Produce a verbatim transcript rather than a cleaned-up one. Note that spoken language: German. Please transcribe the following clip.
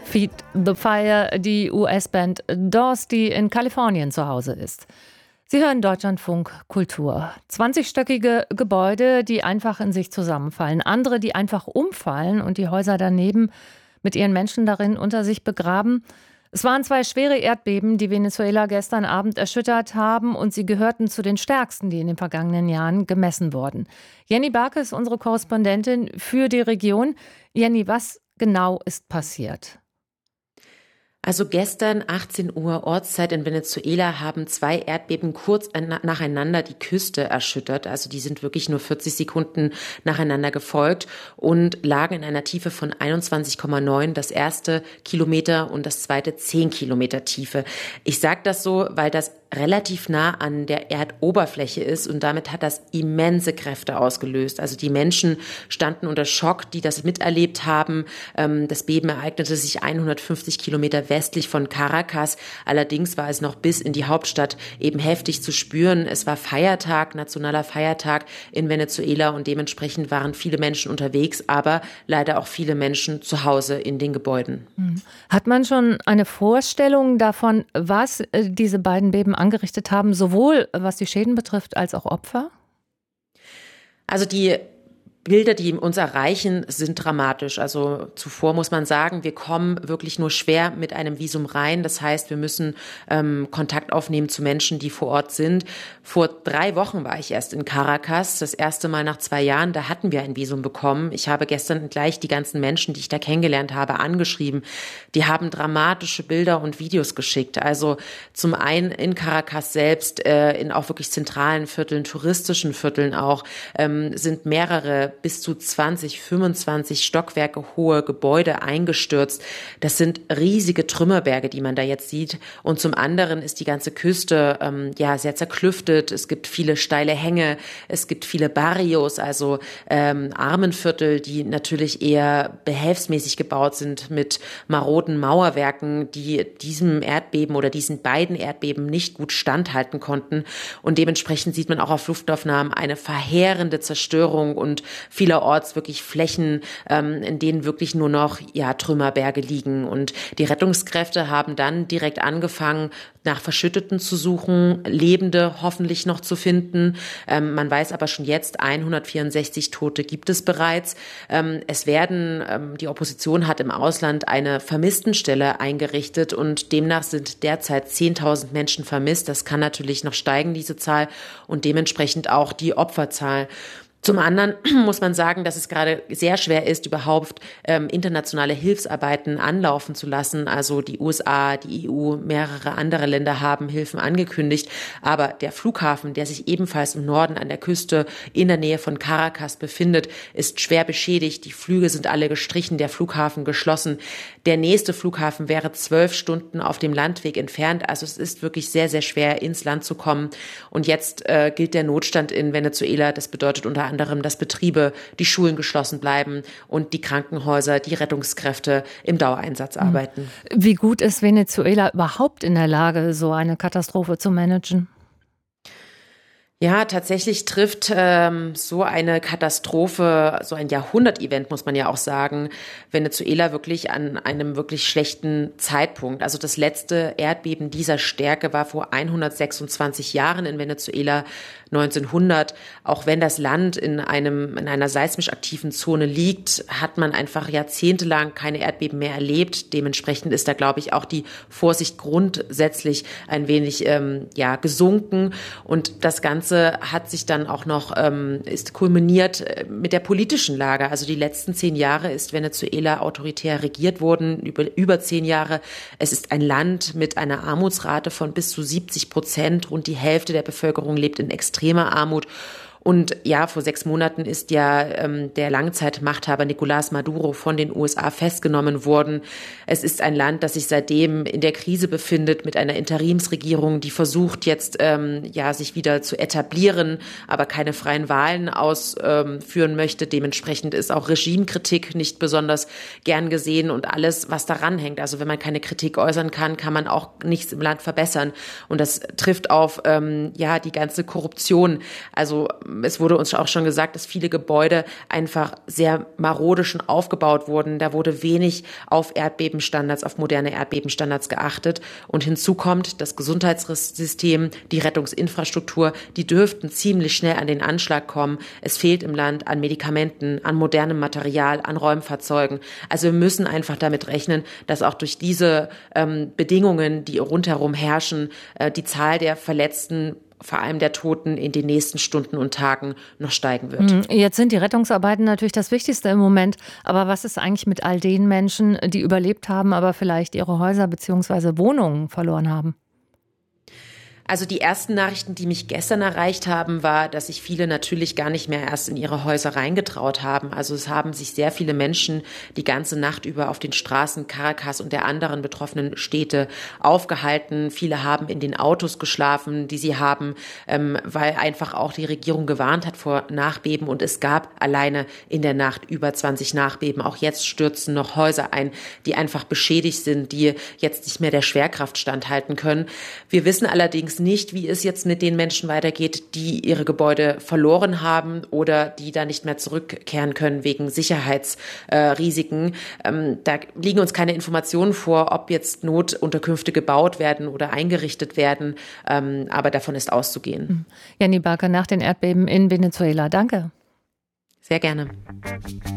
Feed the Fire, die U S-Band Doors, die in Kalifornien zu Hause ist. Sie hören Deutschlandfunk Kultur. zwanzigstöckige Gebäude, die einfach in sich zusammenfallen. Andere, die einfach umfallen und die Häuser daneben mit ihren Menschen darin unter sich begraben. Es waren zwei schwere Erdbeben, die Venezuela gestern Abend erschüttert haben, und sie gehörten zu den stärksten, die in den vergangenen Jahren gemessen wurden. Jenny Barke ist unsere Korrespondentin für die Region. Jenny, was genau ist passiert? Also gestern achtzehn Uhr Ortszeit in Venezuela haben zwei Erdbeben kurz nacheinander die Küste erschüttert. Also die sind wirklich nur vierzig Sekunden nacheinander gefolgt und lagen in einer Tiefe von einundzwanzig Komma neun, das erste Kilometer und das zweite zehn Kilometer Tiefe. Ich sage das so, weil das relativ nah an der Erdoberfläche ist, und damit hat das immense Kräfte ausgelöst. Also die Menschen standen unter Schock, die das miterlebt haben. Das Beben ereignete sich hundertfünfzig Kilometer westlich von Caracas. Allerdings war es noch bis in die Hauptstadt eben heftig zu spüren. Es war Feiertag, nationaler Feiertag in Venezuela, und dementsprechend waren viele Menschen unterwegs, aber leider auch viele Menschen zu Hause in den Gebäuden. Hat man schon eine Vorstellung davon, was diese beiden Beben angerichtet haben, sowohl was die Schäden betrifft als auch Opfer? Also die Bilder, die uns erreichen, sind dramatisch. Also zuvor muss man sagen, wir kommen wirklich nur schwer mit einem Visum rein. Das heißt, wir müssen ähm, Kontakt aufnehmen zu Menschen, die vor Ort sind. Vor drei Wochen war ich erst in Caracas, das erste Mal nach zwei Jahren. Da hatten wir ein Visum bekommen. Ich habe gestern gleich die ganzen Menschen, die ich da kennengelernt habe, angeschrieben. Die haben dramatische Bilder und Videos geschickt. Also zum einen in Caracas selbst, äh, in auch wirklich zentralen Vierteln, touristischen Vierteln auch, ähm, sind mehrere bis zu zwanzig, fünfundzwanzig Stockwerke hohe Gebäude eingestürzt. Das sind riesige Trümmerberge, die man da jetzt sieht. Und zum anderen ist die ganze Küste ähm, ja sehr zerklüftet. Es gibt viele steile Hänge, es gibt viele Barrios, also ähm, Armenviertel, die natürlich eher behelfsmäßig gebaut sind mit maroden Mauerwerken, die diesem Erdbeben oder diesen beiden Erdbeben nicht gut standhalten konnten. Und dementsprechend sieht man auch auf Luftaufnahmen eine verheerende Zerstörung und vielerorts wirklich Flächen, ähm, in denen wirklich nur noch ja Trümmerberge liegen. Und die Rettungskräfte haben dann direkt angefangen, nach Verschütteten zu suchen, Lebende hoffentlich noch zu finden. Ähm, man weiß aber schon jetzt, hundertvierundsechzig Tote gibt es bereits. Ähm, es werden, ähm, die Opposition hat im Ausland eine Vermisstenstelle eingerichtet, und demnach sind derzeit zehntausend Menschen vermisst. Das kann natürlich noch steigen, diese Zahl, und dementsprechend auch die Opferzahl. Zum anderen muss man sagen, dass es gerade sehr schwer ist, überhaupt ähm, internationale Hilfsarbeiten anlaufen zu lassen. Also die U S A, die E U, mehrere andere Länder haben Hilfen angekündigt. Aber der Flughafen, der sich ebenfalls im Norden an der Küste in der Nähe von Caracas befindet, ist schwer beschädigt. Die Flüge sind alle gestrichen, der Flughafen geschlossen. Der nächste Flughafen wäre zwölf Stunden auf dem Landweg entfernt. Also es ist wirklich sehr, sehr schwer, ins Land zu kommen. Und jetzt äh, gilt der Notstand in Venezuela. Das bedeutet unter anderem, dass Betriebe, die Schulen geschlossen bleiben und die Krankenhäuser, die Rettungskräfte im Dauereinsatz arbeiten. Wie gut ist Venezuela überhaupt in der Lage, so eine Katastrophe zu managen? Ja, tatsächlich trifft ähm, so eine Katastrophe, so ein Jahrhundert-Event, muss man ja auch sagen, Venezuela wirklich an einem wirklich schlechten Zeitpunkt. Also das letzte Erdbeben dieser Stärke war vor hundertsechsundzwanzig Jahren in Venezuela, neunzehnhundert. Auch wenn das Land in einem in einer seismisch aktiven Zone liegt, hat man einfach jahrzehntelang keine Erdbeben mehr erlebt. Dementsprechend ist da, glaube ich, auch die Vorsicht grundsätzlich ein wenig ähm, ja gesunken, und das Ganze hat sich dann auch noch, ähm, ist kulminiert mit der politischen Lage. Also die letzten zehn Jahre ist Venezuela autoritär regiert worden, über, über zehn Jahre. Es ist ein Land mit einer Armutsrate von bis zu siebzig Prozent. Rund die Hälfte der Bevölkerung lebt in extremer Armut. Und ja, vor sechs Monaten ist ja ähm, der Langzeitmachthaber Nicolás Maduro von den U S A festgenommen worden. Es ist ein Land, das sich seitdem in der Krise befindet, mit einer Interimsregierung, die versucht jetzt ähm, ja sich wieder zu etablieren, aber keine freien Wahlen ausführen möchte. Dementsprechend ist auch Regimekritik nicht besonders gern gesehen und alles, was daran hängt. Also wenn man keine Kritik äußern kann, kann man auch nichts im Land verbessern. Und das trifft auf ähm, ja die ganze Korruption. Also es wurde uns auch schon gesagt, dass viele Gebäude einfach sehr marode schon aufgebaut wurden. Da wurde wenig auf Erdbebenstandards, auf moderne Erdbebenstandards geachtet. Und hinzu kommt das Gesundheitssystem, die Rettungsinfrastruktur, die dürften ziemlich schnell an den Anschlag kommen. Es fehlt im Land an Medikamenten, an modernem Material, an Räumfahrzeugen. Also wir müssen einfach damit rechnen, dass auch durch diese ähm, Bedingungen, die rundherum herrschen, äh, die Zahl der Verletzten, vor allem der Toten, in den nächsten Stunden und Tagen noch steigen wird. Jetzt sind die Rettungsarbeiten natürlich das Wichtigste im Moment. Aber was ist eigentlich mit all den Menschen, die überlebt haben, aber vielleicht ihre Häuser bzw. Wohnungen verloren haben? Also die ersten Nachrichten, die mich gestern erreicht haben, war, dass sich viele natürlich gar nicht mehr erst in ihre Häuser reingetraut haben. Also es haben sich sehr viele Menschen die ganze Nacht über auf den Straßen Caracas und der anderen betroffenen Städte aufgehalten. Viele haben in den Autos geschlafen, die sie haben, ähm, weil einfach auch die Regierung gewarnt hat vor Nachbeben. Und es gab alleine in der Nacht über zwanzig Nachbeben. Auch jetzt stürzen noch Häuser ein, die einfach beschädigt sind, die jetzt nicht mehr der Schwerkraft standhalten können. Wir wissen allerdings nicht, wie es jetzt mit den Menschen weitergeht, die ihre Gebäude verloren haben oder die da nicht mehr zurückkehren können wegen Sicherheitsrisiken. Ähm, da liegen uns keine Informationen vor, ob jetzt Notunterkünfte gebaut werden oder eingerichtet werden, ähm, aber davon ist auszugehen. Jenny Barker nach den Erdbeben in Venezuela. Danke. Sehr gerne.